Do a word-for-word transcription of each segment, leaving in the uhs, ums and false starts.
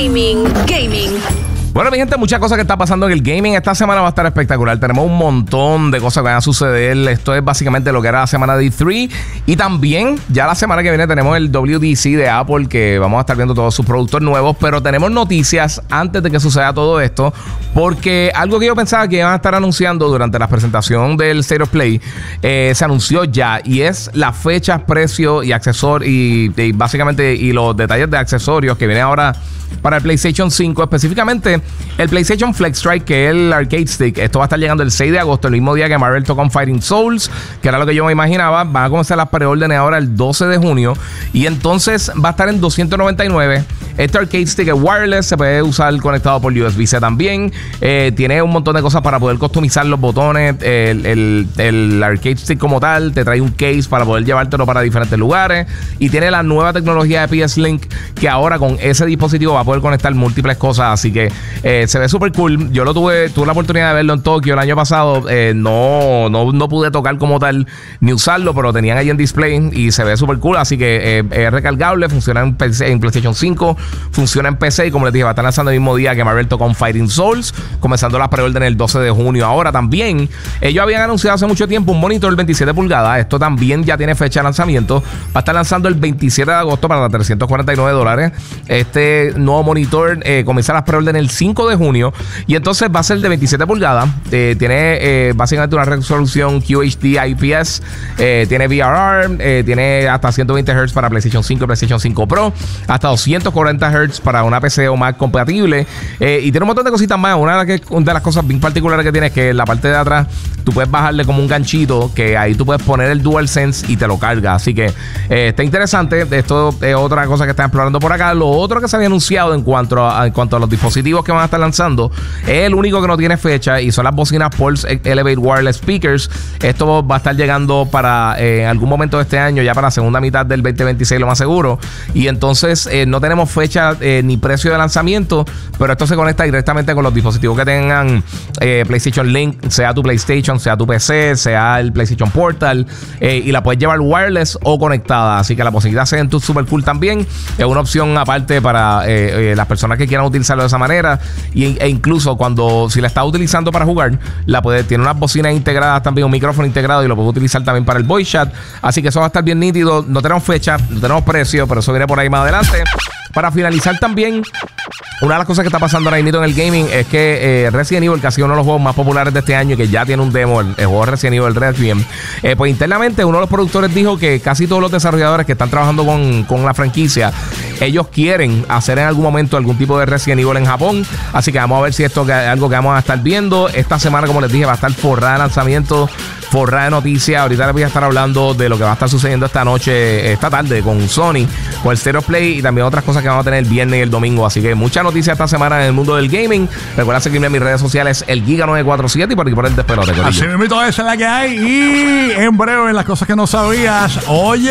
Gaming, gaming. Bueno, mi gente, muchas cosas que está pasando en el gaming. Esta semana va a estar espectacular. Tenemos un montón de cosas que van a suceder. Esto es básicamente lo que era la semana de E tres. Y también, ya la semana que viene tenemos el W D C de Apple, que vamos a estar viendo todos sus productos nuevos. Pero tenemos noticias antes de que suceda todo esto, porque algo que yo pensaba que iban a estar anunciando durante la presentación del State of Play, eh, se anunció ya. Y es las fechas, precios y accesorios, y, y básicamente y los detalles de accesorios que vienen ahora para el PlayStation cinco, específicamente el PlayStation Flex Strike, que es el arcade stick. Esto va a estar llegando el seis de agosto, el mismo día que Marvel tocó Fighting Souls, que era lo que yo me imaginaba. Van a comenzar las preórdenes ahora el doce de junio, y entonces va a estar en doscientos noventa y nueve. Este arcade stick es wireless, se puede usar conectado por U S B C también. Eh, tiene un montón de cosas para poder customizar los botones. El, el, el arcade stick como tal te trae un case para poder llevártelo para diferentes lugares, y tiene la nueva tecnología de P S Link, que ahora con ese dispositivo va a poder conectar múltiples cosas. Así que eh, se ve súper cool. Yo lo tuve, tuve la oportunidad de verlo en Tokio el año pasado. Eh, no, no, no pude tocar como tal ni usarlo, pero tenían ahí en display y se ve súper cool. Así que eh, es recargable, funciona en, P C, en PlayStation cinco, funciona en P C, y como les dije, va a estar lanzando el mismo día que Marvel tocó Fighting Souls, comenzando las preórdenes el doce de junio. Ahora también, ellos habían anunciado hace mucho tiempo un monitor veintisiete pulgadas. Esto también ya tiene fecha de lanzamiento. Va a estar lanzando el veintisiete de agosto para trescientos cuarenta y nueve dólares. Este nuevo monitor eh, comienza las preórdenes el cinco de junio, y entonces va a ser de veintisiete pulgadas. Eh, tiene eh, básicamente una resolución Q H D I P S, eh, tiene V R R, eh, tiene hasta ciento veinte hertz para PlayStation cinco y PlayStation cinco Pro, hasta doscientos cuarenta hertz para una P C o Mac compatible, eh, y tiene un montón de cositas más. Una de, las que, una de las cosas bien particulares que tiene es que en la parte de atrás tú puedes bajarle como un ganchito, que ahí tú puedes poner el DualSense y te lo carga. Así que eh, está interesante. Esto es otra cosa que están explorando por acá. Lo otro que se había anunciado en cuanto a, en cuanto a los dispositivos que van a estar lanzando, es el único que no tiene fecha, y son las bocinas Pulse Elevate Wireless Speakers. Esto va a estar llegando para eh, algún momento de este año, ya para la segunda mitad del veinte veintiséis, lo más seguro. Y entonces eh, no tenemos fecha eh, ni precio de lanzamiento, pero esto se conecta directamente con los dispositivos que tengan eh, PlayStation Link, sea tu PlayStation, sea tu P C, sea el PlayStation Portal, eh, y la puedes llevar wireless o conectada. Así que la posibilidad de ser super cool también es una opción aparte para eh, eh, las personas que quieran utilizarlo de esa manera. Y, e incluso cuando si la estás utilizando para jugar, la puede, tiene unas bocinas integradas también, un micrófono integrado, y lo puedes utilizar también para el voice chat. Así que eso va a estar bien nítido. No tenemos fecha, no tenemos precio, pero eso viene por ahí más adelante. Para finalizar también, una de las cosas que está pasando ahora mismo en el gaming es que eh, Resident Evil, que ha sido uno de los juegos más populares de este año y que ya tiene un demo, el, el juego Resident Evil Requiem, eh, pues internamente uno de los productores dijo que casi todos los desarrolladores que están trabajando con, con la franquicia, ellos quieren hacer en algún momento algún tipo de Resident Evil en Japón. Así que vamos a ver si esto es algo que vamos a estar viendo. Esta semana, como les dije, va a estar forrada de lanzamiento, forrada de noticias. Ahorita les voy a estar hablando de lo que va a estar sucediendo esta noche, esta tarde, con Sony, con el State of Play, y también otras cosas que vamos a tener el viernes y el domingo. Así que mucha noticia esta semana en el mundo del gaming. Recuerda seguirme en mis redes sociales, el Giga nueve cuatro siete, y por aquí por el despelote. Así me invito a esa es la que hay. Y en breve, las cosas que no sabías.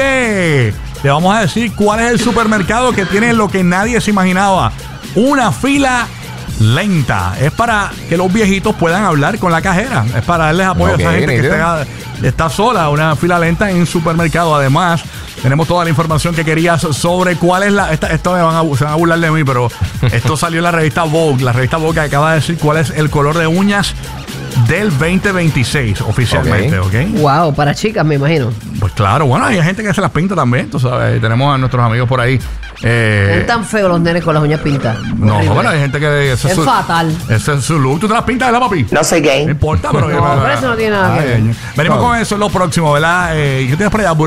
Oye, te vamos a decir cuál es el supermercado que tiene lo que nadie se imaginaba: una fila lenta. Es para que los viejitos puedan hablar con la cajera. Es para darles apoyo okay, a esa gente que está, está sola. Una fila lenta en un supermercado. Además, tenemos toda la información que querías sobre cuál es la... Esta, esto me van a, se van a burlar de mí, pero esto salió en la revista Vogue. La revista Vogue acaba de decir cuál es el color de uñas del veinte veintiséis oficialmente, ¿ok? okay. Wow, para chicas, me imagino. Pues claro, bueno, hay gente que se las pinta también, tú sabes. Tenemos a nuestros amigos por ahí. Eh, ¿Es tan feo los nenes con las uñas pintadas? No, horrible. Bueno, hay gente que... Es su, fatal. Ese es su look. ¿Tú te las pintas, verdad, papi? No soy gay. No importa, pero... no, pero eso no tiene nada que ver. Venimos con eso en lo próximo, ¿verdad? Eh, ¿Qué tienes por allá?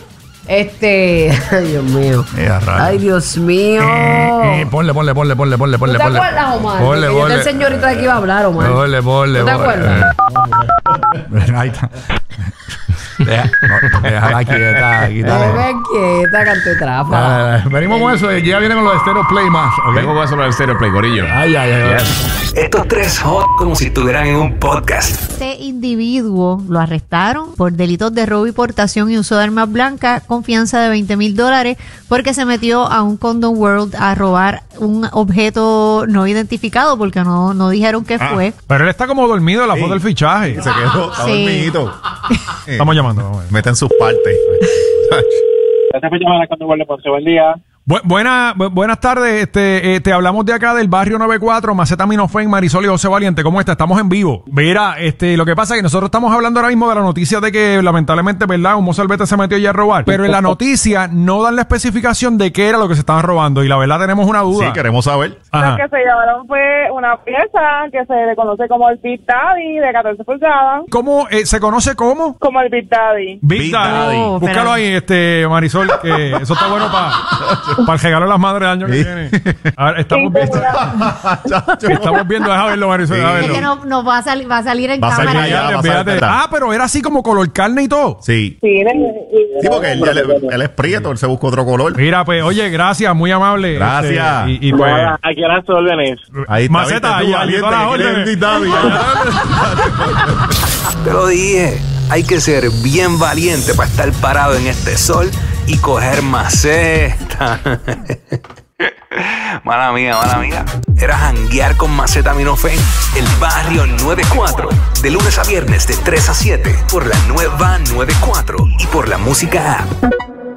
Este... Ay, Dios mío. Ay, Dios mío. Eh, eh, ponle, ponle, ponle, ponle, ponle, ponle. ¿Tú te acuerdas, Omar? Ponle, que ponle. Yo te señorita de que iba a hablar, Omar. Ponle, ponle, ¿Tú te acuerdas? Ahí está. Deja, no, déjala quieta, quítale. Déjame quieta, canto de trafa. Uh, venimos con eso, ya vienen con los Stereo Play más. Okay. Vengo con eso con el Stereo Play, gorillo. Ay, ay, ay. Yes. Estos tres hot como si estuvieran en un podcast. Este individuo lo arrestaron por delitos de robo y portación y uso de armas blancas con fianza de veinte mil dólares porque se metió a un Condom World a robar un objeto no identificado porque no, no dijeron qué ah, fue. Pero él está como dormido en la sí. foto del fichaje. Se quedó, está sí. dormidito. Estamos llamando. Vamos a ver. Meten sus partes. Gracias por llamar a Condom World. Buen día. Bu buena, bu buenas tardes, este, eh, te hablamos de acá del barrio noventa y cuatro, Macetaminofen, Marisol y José Valiente. ¿Cómo está? Estamos en vivo. Mira, este, lo que pasa es que nosotros estamos hablando ahora mismo de la noticia de que lamentablemente, ¿verdad? Un mozalbete se metió ya a robar. Pero en la noticia no dan la especificación de qué era lo que se estaban robando. Y la verdad tenemos una duda. Sí, queremos saber. Lo que se llevaron fue una pieza que se le conoce como el Big Daddy de catorce pulgadas. ¿Cómo eh, se conoce cómo? Como el Big Daddy. Big, Big Daddy. Daddy. Oh, búscalo pero... ahí, este, Marisol, que eso está bueno para pa el regalo de las madres del año que sí. viene. A ver, estamos viendo. estamos viendo, deja verlo, Marisol. Sí. Es que no, no va, a salir, va a salir en va cámara. Salir allá, va a salir ah, pero era así como color carne y todo. Sí. Sí, sí porque él, él, él es prieto, él se busca otro color. Mira, pues, oye, gracias, muy amable. Gracias. Este, y, y pues. Bueno, aquí a las órdenes. Ahí está. Maceta, ahí a las órdenes. Te lo dije. Hay que ser bien valiente para estar parado en este sol y coger maceta. Mala mía, mala mía. Era janguear con Macetaminofen, el barrio noventa y cuatro. De lunes a viernes de tres a siete por la nueva noventa y cuatro y por la música app.